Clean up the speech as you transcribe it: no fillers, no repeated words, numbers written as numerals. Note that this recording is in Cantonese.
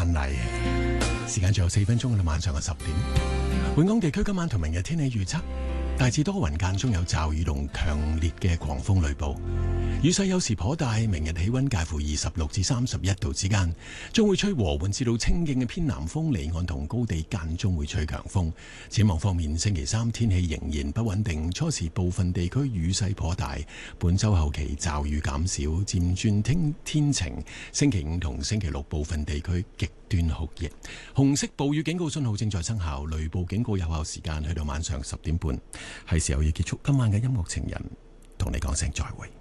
婚禮。時間仲有4分鐘，到晚上嘅10點。本港地區今晚同明日天氣預測，大致多雲，間中有驟雨同強烈嘅狂風雷暴，雨勢有時頗大。明日氣溫介乎26至31度之間，將會吹和緩至到清勁嘅偏南風，離岸同高地間中會吹強風。展望方面，星期三天氣仍然不穩定，初時部分地區雨勢頗大。本周後期驟雨減少，漸轉天晴。星期5同星期6部分地區極端酷熱，紅色暴雨警告信號正在生效，雷暴警告有效時間去到晚上10點半。係時候要結束今晚嘅音樂情人，同你講聲再會。